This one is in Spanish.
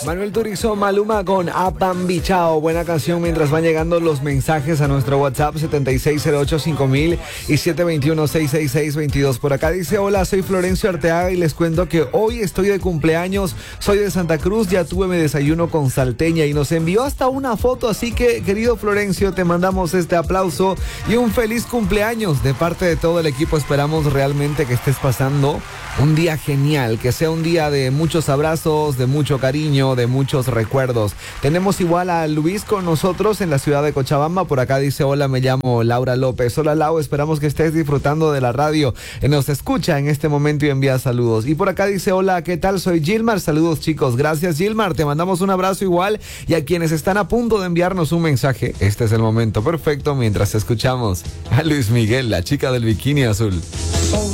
Manuel Turizo, Maluma con Apambichao. Buena canción mientras van llegando los mensajes a nuestro WhatsApp 76085000 y 721-666-22. Por acá dice: hola, soy Florencio Arteaga y les cuento que hoy estoy de cumpleaños. Soy de Santa Cruz, ya tuve mi desayuno con salteña y nos envió hasta una foto. Así que, querido Florencio, te mandamos este aplauso y un feliz cumpleaños de parte de todo el equipo. Esperamos realmente que estés pasando un día genial, que sea un día de muchos abrazos, de mucho cariño, de muchos recuerdos. Tenemos igual a Luis con nosotros en la ciudad de Cochabamba. Por acá dice: hola, me llamo Laura López. Hola, Lau, esperamos que estés disfrutando de la radio. Nos escucha en este momento y envía saludos. Y por acá dice: hola, ¿qué tal? Soy Gilmar. Saludos, chicos. Gracias, Gilmar. Te mandamos un abrazo igual. Y a quienes están a punto de enviarnos un mensaje, este es el momento perfecto mientras escuchamos a Luis Miguel, la chica del bikini azul.